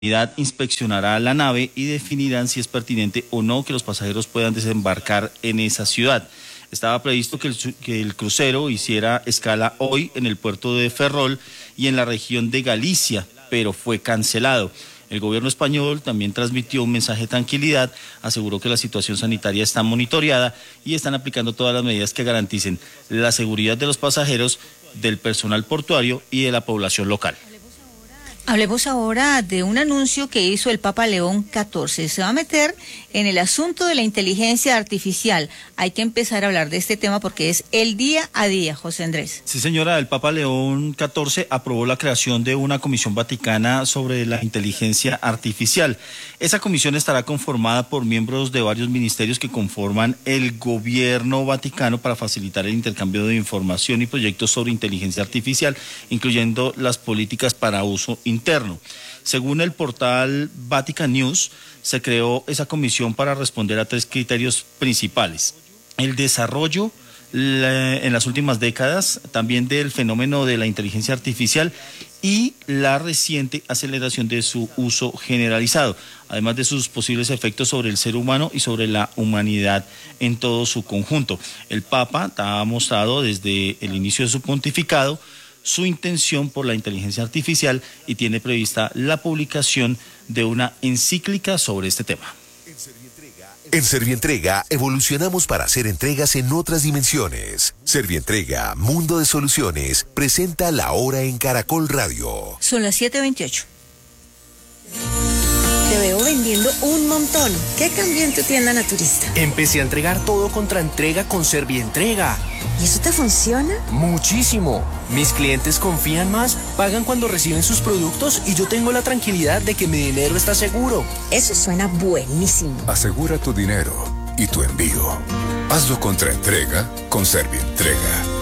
unidad inspeccionará la nave y definirán si es pertinente o no que los pasajeros puedan desembarcar en esa ciudad. Estaba previsto que el crucero hiciera escala hoy en el puerto de Ferrol y en la región de Galicia, pero fue cancelado. El gobierno español también transmitió un mensaje de tranquilidad, aseguró que la situación sanitaria está monitoreada y están aplicando todas las medidas que garanticen la seguridad de los pasajeros, del personal portuario y de la población local. Hablemos ahora de un anuncio que hizo el Papa León XIV. Se va a meter en el asunto de la inteligencia artificial. Hay que empezar a hablar de este tema porque es el día a día, José Andrés. Sí, señora, el Papa León XIV aprobó la creación de una comisión vaticana sobre la inteligencia artificial. Esa comisión estará conformada por miembros de varios ministerios que conforman el gobierno vaticano para facilitar el intercambio de información y proyectos sobre inteligencia artificial, incluyendo las políticas para uso interno. Según el portal Vatican News, se creó esa comisión para responder a 3 criterios principales: el desarrollo en las últimas décadas también del fenómeno de la inteligencia artificial y la reciente aceleración de su uso generalizado, además de sus posibles efectos sobre el ser humano y sobre la humanidad en todo su conjunto. El Papa ha mostrado desde el inicio de su pontificado su intención por la inteligencia artificial y tiene prevista la publicación de una encíclica sobre este tema. En Servientrega evolucionamos para hacer entregas en otras dimensiones. Servientrega, Mundo de Soluciones, presenta La Hora en Caracol Radio. Son las 7:28. Te veo vendiendo un montón. ¿Qué cambió en tu tienda naturista? Empecé a entregar todo contra entrega con Servientrega. ¿Y eso te funciona? Muchísimo. Mis clientes confían más, pagan cuando reciben sus productos y yo tengo la tranquilidad de que mi dinero está seguro. Eso suena buenísimo. Asegura tu dinero y tu envío. Hazlo contra entrega con Servientrega.